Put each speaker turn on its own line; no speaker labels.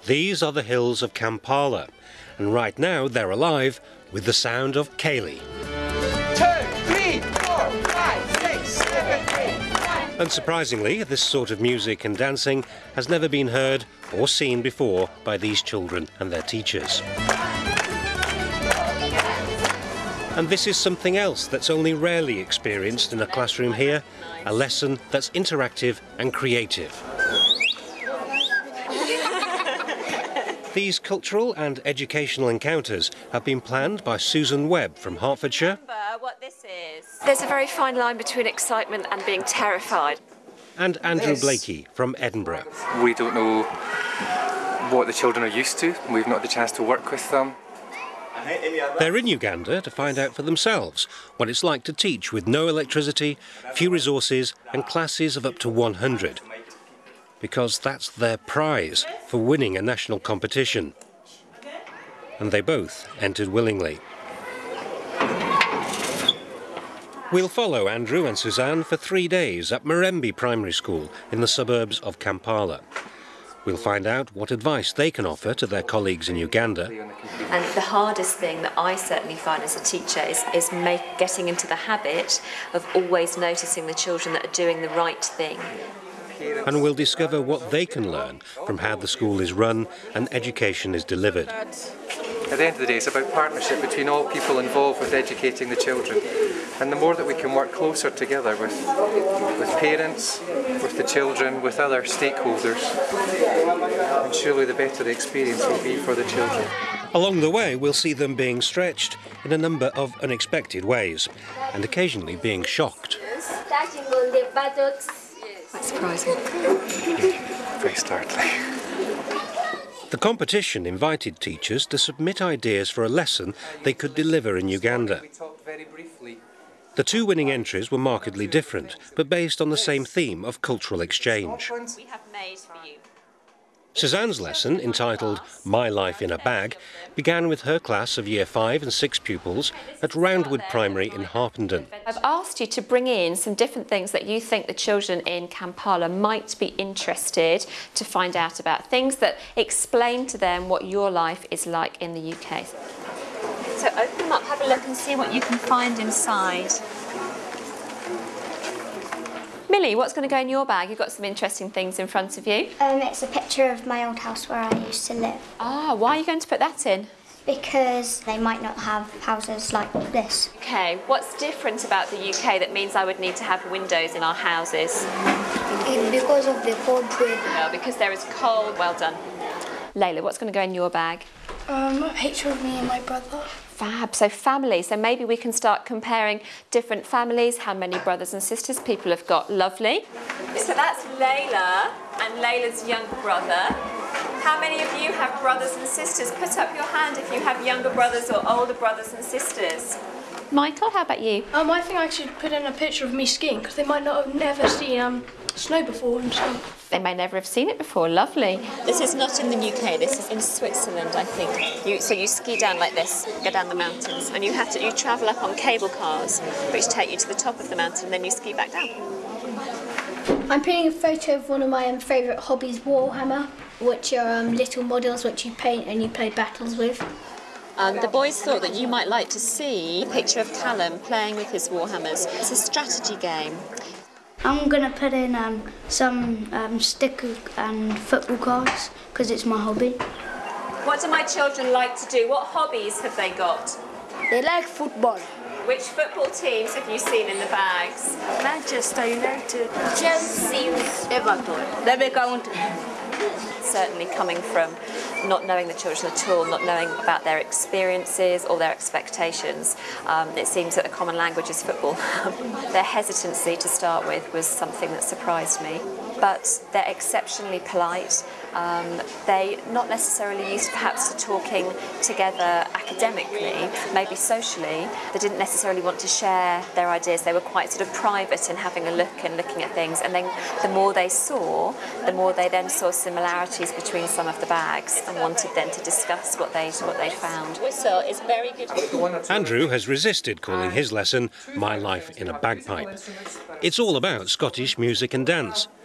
These are the hills of Kampala, and right now they're alive with the sound of Kaylee.
2, 3, 4, 5, 6, 7, 8, 9.
Unsurprisingly, this sort of music and dancing has never been heard or seen before by these children and their teachers. And this is something else that's only rarely experienced in a classroom here, a lesson that's interactive and creative. These cultural and educational encounters have been planned by Susan Webb from Hertfordshire.
What this is.
There's a very fine line between excitement and being terrified.
And Andrew Blakey from Edinburgh.
We don't know what the children are used to. We've not had the chance to work with them.
They're in Uganda to find out for themselves what it's like to teach with no electricity, few resources and classes of up to 100. Because that's their prize for winning a national competition. And they both entered willingly. We'll follow Andrew and Suzanne for 3 days at Murembe Primary School in the suburbs of Kampala. We'll find out what advice they can offer to their colleagues in Uganda.
And the hardest thing that I certainly find as a teacher is getting into the habit of always noticing the children that are doing the right thing.
And we'll discover what they can learn from how the school is run and education is delivered.
At the end of the day, it's about partnership between all people involved with educating the children. And the more that we can work closer together with parents, with the children, with other stakeholders, and surely the better the experience will be for the children.
Along the way, we'll see them being stretched in a number of unexpected ways, and occasionally being shocked.
Quite surprising.
Very startling.
The competition invited teachers to submit ideas for a lesson they could deliver in Uganda. The two winning entries were markedly different, but based on the same theme of cultural exchange.
We have made for you.
Suzanne's lesson, entitled My Life in a Bag, began with her class of Year 5 and 6 pupils at Roundwood Primary in Harpenden.
I've asked you to bring in some different things that you think the children in Kampala might be interested to find out about, things that explain to them what your life is like in the UK.
So open them up, have a look and see what you can find inside.
Millie, what's going to go in your bag? You've got some interesting things in front of you.
It's a picture of my old house where I used to live.
Ah, why are you going to put that in?
Because they might not have houses like this.
Okay, what's different about the UK that means I would need to have windows in our houses?
Because of the cold weather.
Well, because there is cold. Well done. Layla, what's going to go in your bag?
A picture of me and my brother.
Fab, so family. So maybe we can start comparing different families, how many brothers and sisters people have got. Lovely. So that's Layla and Layla's younger brother. How many of you have brothers and sisters? Put up your hand if you have younger brothers or older brothers and sisters. Michael, how about you?
I think I should put in a picture of me skiing because they might not have never seen snow before and stuff.
They may never have seen it before. Lovely.
This is not in the UK, this is in Switzerland, I think. So you ski down like this, go down the mountains, and you travel up on cable cars, which take you to the top of the mountain, and then you ski back down.
I'm putting a photo of one of my favourite hobbies, Warhammer, which are little models which you paint and you play battles with.
The boys thought that you might like to see a picture of Callum playing with his Warhammers. It's a strategy game.
I'm going to put in some sticker and football cards because it's my hobby.
What do my children like to do? What hobbies have they got?
They like football.
Which football teams have you seen in the bags?
Manchester United.
Chelsea.
Everton. They count.
Certainly coming from not knowing the children at all, not knowing about their experiences or their expectations, it seems that the common language is football. Their hesitancy to start with was something that surprised me, but they're exceptionally polite. They not necessarily used perhaps to talking together academically, maybe socially. They didn't necessarily want to share their ideas. They were quite sort of private in having a look and looking at things, and then the more they saw, the more they then saw similarities between some of the bags and wanted then to discuss what they'd found.
Whistle is very good.
Andrew has resisted calling his lesson My Life in a Bagpipe. It's all about Scottish music and dance,